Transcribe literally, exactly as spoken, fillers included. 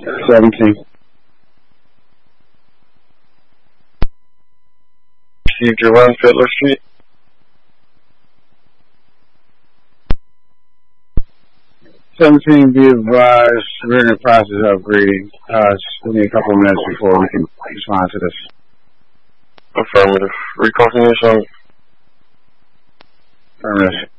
seventeen. Procedure one, Fiddler Street. seventeen, be advised, we're in the process of upgrading. Uh, give me a couple of minutes before we can respond to this. Affirmative. Recall communication. Affirmative.